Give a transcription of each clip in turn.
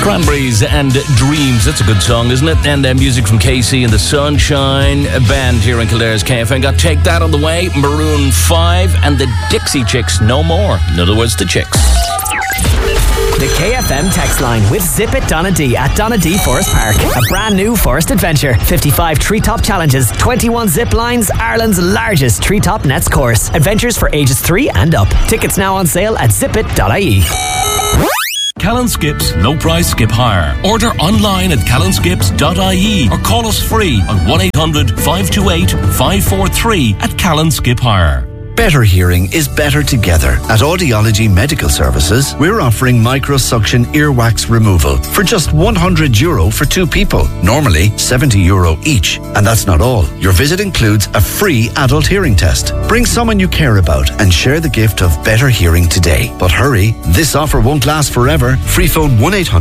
Cranberries and Dreams. That's a good song, isn't it? And music from KC and the Sunshine Band here in Kildare's KFM. Got Take That on the way, Maroon 5 and the Dixie Chicks, No More. In other words, the Chicks. The KFM text line with Zip It Donna D at Donna D Forest Park. A brand new forest adventure. 55 treetop challenges, 21 zip lines, Ireland's largest treetop nets course. Adventures for ages 3 and up. Tickets now on sale at zipit.ie. Callan Skips Low Price Skip Hire. Order online at callanskips.ie or call us free on 1-800-528-543 at Callan Skip Hire. Better hearing is better together. At Audiology Medical Services, we're offering microsuction earwax removal for just €100 for 2 people. Normally €70 each. And that's not all. Your visit includes a free adult hearing test. Bring someone you care about and share the gift of better hearing today. But hurry, this offer won't last forever. Free phone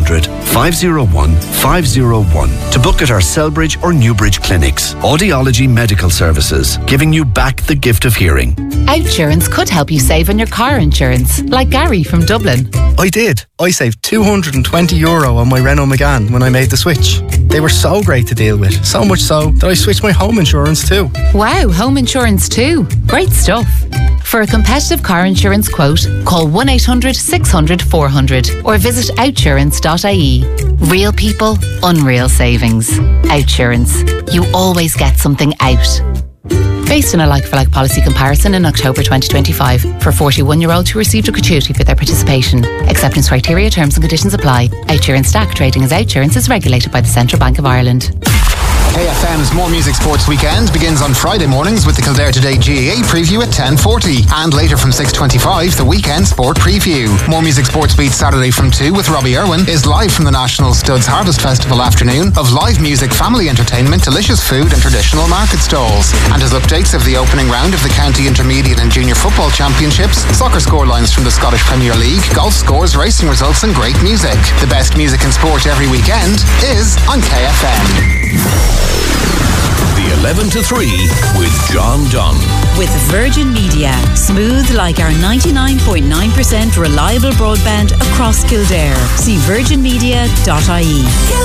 1-800-501-501 to book at our Selbridge or Newbridge clinics. Audiology Medical Services, giving you back the gift of hearing. Outsurance could help you save on your car insurance, like Gary from Dublin. I did. I saved €220 on my Renault Megane when I made the switch. They were so great to deal with, so much so that I switched my home insurance too. Wow, home insurance too. Great stuff. For a competitive car insurance quote, call 1-800-600-400 or visit outsurance.ie. Real people, unreal savings. Outsurance. You always get something out. Based on a like-for-like policy comparison in October 2025 for 41-year-olds who received a gratuity for their participation. Acceptance criteria, terms and conditions apply. Outsurance Stack trading as Outsurance is regulated by the Central Bank of Ireland. KFM's More Music Sports Weekend begins on Friday mornings with the Kildare Today GAA preview at 10:40 and later from 6:25 the Weekend Sport Preview. More Music Sports Beat Saturday from 2 with Robbie Irwin is live from the National Studs Harvest Festival afternoon of live music, family entertainment, delicious food and traditional market stalls. And as updates of the opening round of the County Intermediate and Junior Football Championships, soccer scorelines from the Scottish Premier League, golf scores, racing results and great music. The best music and sport every weekend is on KFM. The 11 to 3 with John Dunn. With Virgin Media. Smooth like our 99.9% reliable broadband across Kildare. See virginmedia.ie.